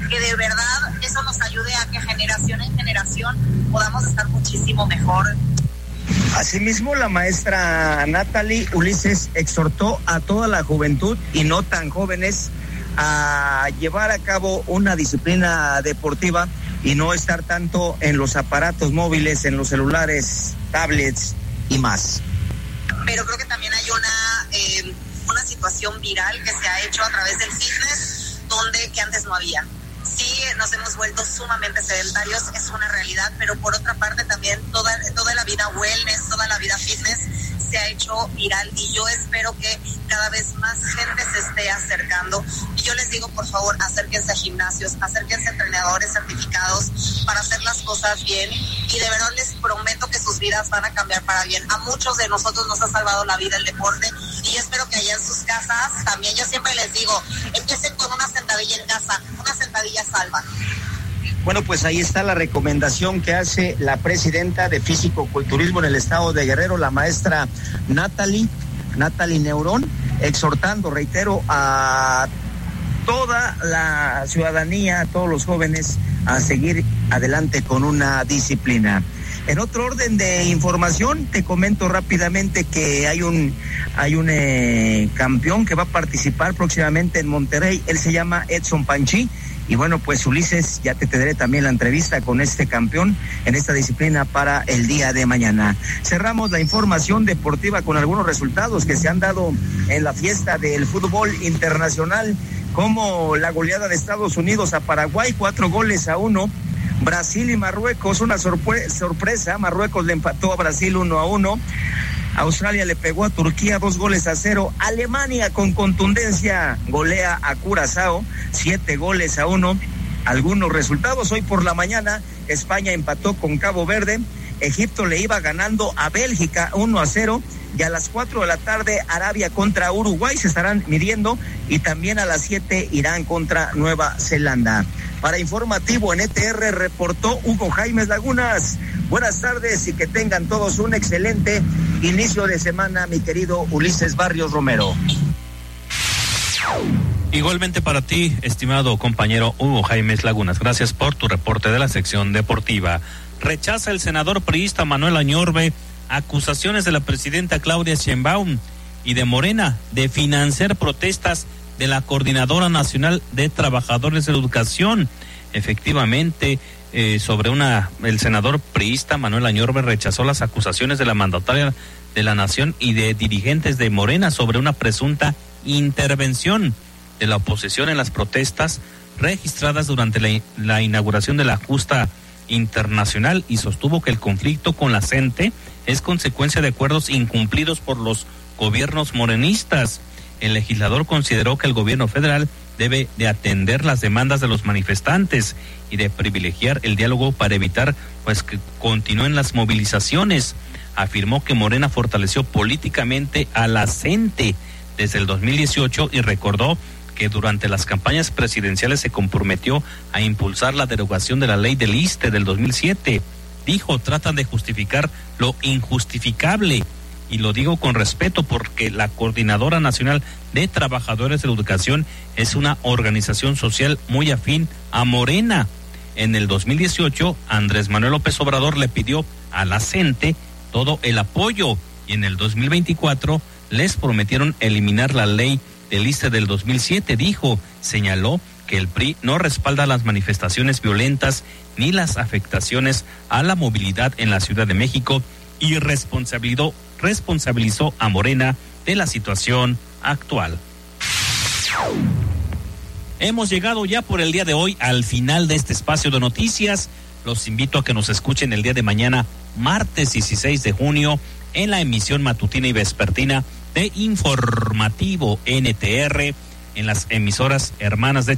que de verdad eso nos ayude a que generación en generación podamos estar muchísimo mejor. Asimismo, la maestra Natalie Ulises exhortó a toda la juventud y no tan jóvenes a llevar a cabo una disciplina deportiva y no estar tanto en los aparatos móviles, en los celulares, tablets y más. Pero creo que también hay una situación viral que se ha hecho a través del fitness, que antes no había. Sí, nos hemos vuelto sumamente sedentarios, es una realidad, pero por otra parte también toda la vida wellness, toda la vida fitness se ha hecho viral y yo espero que cada vez más gente se esté acercando. Y yo les digo, por favor, acérquense a gimnasios, acérquense a entrenadores certificados para hacer las cosas bien y de verdad les prometo que sus vidas van a cambiar para bien. A muchos de nosotros nos ha salvado la vida el deporte y espero que allá en sus casas también, yo siempre les digo, empiecen con una sentadilla en casa, una sentadilla salva. Bueno, pues ahí está la recomendación que hace la presidenta de Físico-Culturismo en el estado de Guerrero, la maestra Natalie Neurón, exhortando, reitero, a toda la ciudadanía, a todos los jóvenes a seguir adelante con una disciplina. En otro orden de información, te comento rápidamente que hay un campeón que va a participar próximamente en Monterrey. Él se llama Edson Panchi. Y bueno, pues Ulises, ya te tendré también la entrevista con este campeón en esta disciplina para el día de mañana. Cerramos la información deportiva con algunos resultados que se han dado en la fiesta del fútbol internacional, como la goleada de Estados Unidos a Paraguay, 4-1. Brasil y Marruecos, una sorpresa, Marruecos le empató a Brasil 1-1. Australia le pegó a Turquía 2-0. Alemania con contundencia golea a Curazao 7-1. Algunos resultados hoy por la mañana: España empató con Cabo Verde, Egipto le iba ganando a Bélgica 1-0 y a las 4 de la tarde Arabia contra Uruguay se estarán midiendo y también a las 7 Irán contra Nueva Zelanda. Para Informativo en ETR reportó Hugo Jaimes Lagunas. Buenas tardes y que tengan todos un excelente inicio de semana, mi querido Ulises Barrios Romero. Igualmente para ti, estimado compañero Hugo Jaimes Lagunas. Gracias por tu reporte de la sección deportiva. Rechaza el senador priista Manuel Añorbe acusaciones de la presidenta Claudia Sheinbaum y de Morena de financiar protestas de la Coordinadora Nacional de Trabajadores de la Educación. Efectivamente, el senador priista Manuel Añorbe rechazó las acusaciones de la mandataria de la Nación y de dirigentes de Morena sobre una presunta intervención de la oposición en las protestas registradas durante la inauguración de la justa internacional y sostuvo que el conflicto con la CENTE es consecuencia de acuerdos incumplidos por los gobiernos morenistas. El legislador consideró que el gobierno federal debe de atender las demandas de los manifestantes y de privilegiar el diálogo para evitar que continúen las movilizaciones. Afirmó que Morena fortaleció políticamente a la CENTE desde el 2018 y recordó que durante las campañas presidenciales se comprometió a impulsar la derogación de la ley del ISSSTE del 2007. Dijo, tratan de justificar lo injustificable. Y lo digo con respeto porque la Coordinadora Nacional de Trabajadores de la Educación es una organización social muy afín a Morena. En el 2018, Andrés Manuel López Obrador le pidió a la CENTE todo el apoyo y en el 2024 les prometieron eliminar la ley del ISSSTE del 2007. Señaló que el PRI no respalda las manifestaciones violentas ni las afectaciones a la movilidad en la Ciudad de México y responsabilizó a Morena de la situación actual. Hemos llegado ya por el día de hoy al final de este espacio de noticias. Los invito a que nos escuchen el día de mañana, martes 16 de junio, en la emisión matutina y vespertina de Informativo NTR, en las emisoras hermanas de